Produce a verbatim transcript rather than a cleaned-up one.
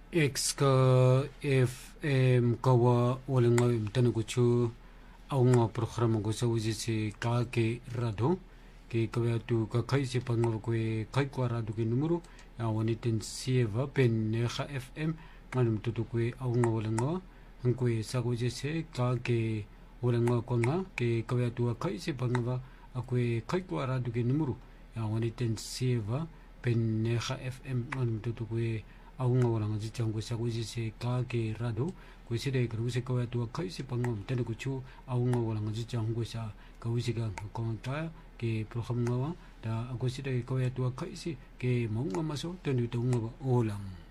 X ka F M kawa walang mtana kuchu au nga programa ko sa uji si ka ke rado ke kaya tu ka kai si pangwa ko kai ko rado ke numero ya wani ten sieva pen ne kha F M ngalum tutu ko au nga walang nga ang ko sa uji si ka ke walang nga ko nga ke kaya tu kai si pangwa ako kai ko rado ke numero ya wani ten sieva pen ne kha F M ngalum tutu ko au nga wala nga jitang ko sa ko jise ka ke rado ko sire ka use ko to kai se pangom tane ko chu au nga wala nga jitang ko sa ka use ka ko ta ke program nga da ko sire ko to kai se ke mo nga maso tane to nga olang